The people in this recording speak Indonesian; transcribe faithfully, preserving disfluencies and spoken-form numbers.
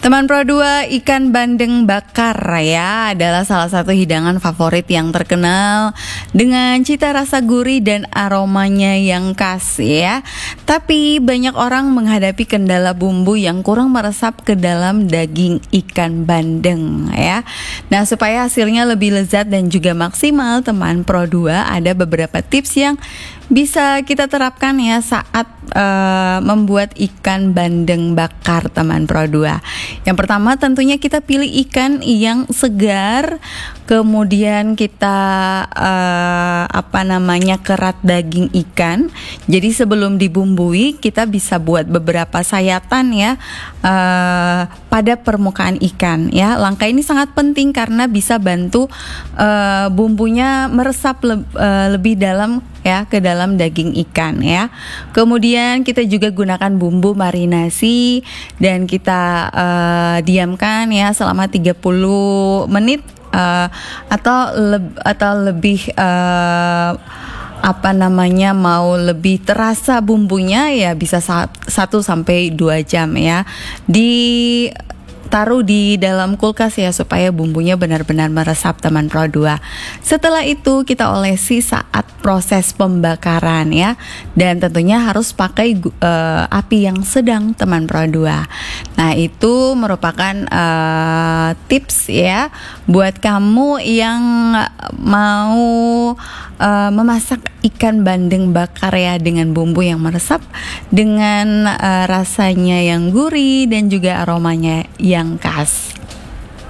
Teman Pro dua, ikan bandeng bakar ya adalah salah satu hidangan favorit yang terkenal dengan cita rasa gurih dan aromanya yang khas ya. Tapi banyak orang menghadapi kendala bumbu yang kurang meresap ke dalam daging ikan bandeng ya. Nah, supaya hasilnya lebih lezat dan juga maksimal, teman Pro dua ada beberapa tips yang bisa kita terapkan ya saat uh, membuat ikan bandeng bakar, teman Pro dua. Yang pertama tentunya kita pilih ikan yang segar, kemudian kita uh, apa namanya kerat daging ikan. Jadi sebelum dibumbui kita bisa buat beberapa sayatan ya uh, pada permukaan ikan ya. Langkah ini sangat penting karena bisa bantu uh, bumbunya meresap le- uh, lebih dalam ya ke dalam daging ikan ya. Kemudian kita juga gunakan bumbu marinasi dan kita uh, diamkan ya selama tiga puluh menit uh, atau le- atau lebih uh, apa namanya mau lebih terasa bumbunya ya bisa satu sampai dua jam ya. Di taruh di dalam kulkas ya supaya bumbunya benar-benar meresap, teman Pro dua. Setelah itu kita olesi saat proses pembakaran ya. Dan tentunya harus pakai uh, api yang sedang, teman Pro dua. Nah, itu merupakan uh, tips ya buat kamu yang mau uh, memasak ikan bandeng bakar ya dengan bumbu yang meresap, dengan uh, rasanya yang gurih dan juga aromanya yang khas.